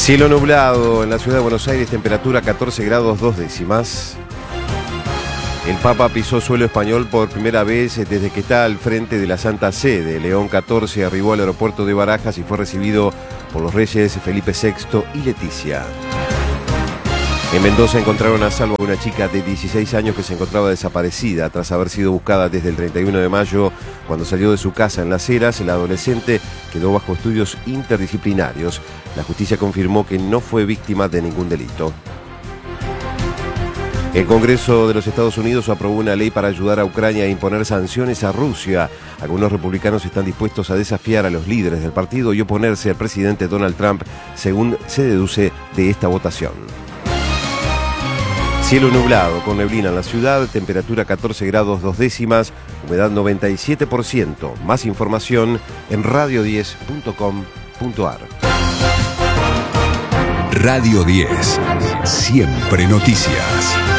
Cielo nublado en la ciudad de Buenos Aires, temperatura 14 grados 2 décimas. El Papa pisó suelo español por primera vez desde que está al frente de la Santa Sede. León XIV arribó al aeropuerto de Barajas y fue recibido por los reyes Felipe VI y Leticia. En Mendoza encontraron a salvo a una chica de 16 años que se encontraba desaparecida tras haber sido buscada desde el 31 de mayo cuando salió de su casa en Las Heras. El adolescente quedó bajo estudios interdisciplinarios. La justicia confirmó que no fue víctima de ningún delito. El Congreso de los Estados Unidos aprobó una ley para ayudar a Ucrania a imponer sanciones a Rusia. Algunos republicanos están dispuestos a desafiar a los líderes del partido y oponerse al presidente Donald Trump, según se deduce de esta votación. Cielo nublado con neblina en la ciudad, temperatura 14 grados 2 décimas, humedad 97%. Más información en radio10.com.ar. Radio 10, siempre noticias.